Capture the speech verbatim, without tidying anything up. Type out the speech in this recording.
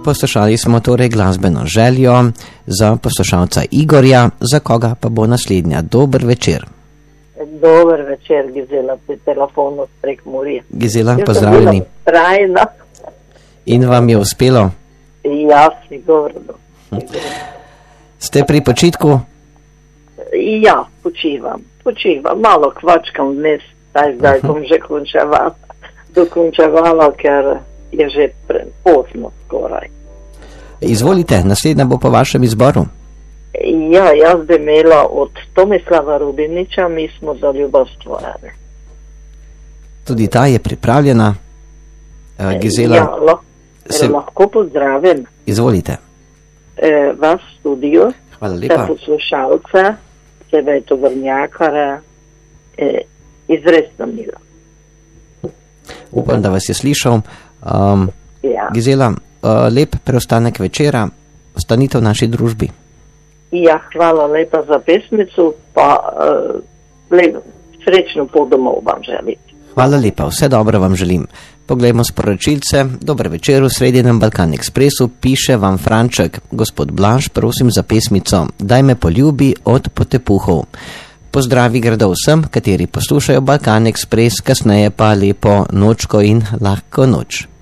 Poslušali smo torej glasbeno željo za poslušalca Igorja, za koga pa bo naslednja. Dober večer. Dober večer, Gizela, pri telefonu prek Murije. Gizela, pozdravljeni. Trajna. In vam je uspelo? Ja, sigurno. Ste pri počitku? Ja, počivam. Počivam. Malo kvačkam vmes, taj zdaj bom že končevala, dokončevala, ker je že pozno skoraj. Izvolite, naslednja bo po vašem izboru. Ja, jaz bi imela od Tomislava Rubiniča, Mi smo za ljubavstvo ene. Tudi ta je pripravljena. Uh, Gizela, ja, lah, se... lahko pozdravim. Izvolite. E, vas studio, hvala lepa. Vse poslušalce, sebe tovrnjakare, e, izredno milo. Upam, da vas je slišal. Um, ja. Gizela, uh, lep preostanek večera, ostanite v naši družbi. Ja, hvala lepa za pesmico, pa uh, lep, srečno pot domov vam želim. Hvala lepa, vse dobro vam želim. Poglejmo sporočilce. Dober večer, v Sredinem Balkan Ekspresu piše vam Franček. Gospod Blaž, prosim za pesmico Daj me poljubi od Potepuhov. Pozdravi gredo vsem, kateri poslušajo Balkan Ekspres, kasneje pa lepo nočko in lahko noč.